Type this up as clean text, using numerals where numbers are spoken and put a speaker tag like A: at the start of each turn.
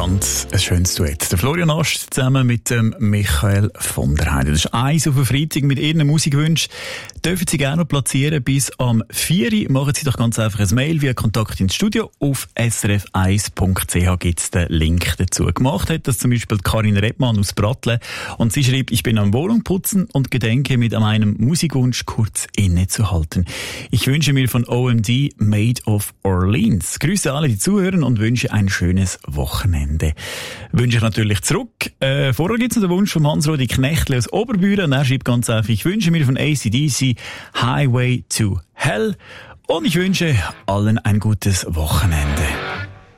A: Ganz ein schönes Duett. Der Florian Ast zusammen mit dem Michael von der Heide. Das ist eins auf den Freitag mit Ihren Musikwünschen. Dürfen Sie gerne noch platzieren bis am 4 Uhr. Machen Sie doch ganz einfach ein Mail via Kontakt ins Studio. Auf srf1.ch gibt es den Link dazu. Gemacht hat das zum Beispiel Karin Redmann aus Brattle. Und sie schreibt, ich bin am Wohnung putzen und gedenke mit meinem Musikwunsch kurz innezuhalten. Ich wünsche mir von OMD Made of Orleans. Grüße alle, die zuhören und wünsche ein schönes Wochenende. Wünsche ich natürlich zurück. Vorher gibt es noch den Wunsch von Hans-Rudi Knechtle aus Oberbüren. Er schreibt ganz einfach, ich wünsche mir von AC/DC Highway to Hell und ich wünsche allen ein gutes Wochenende.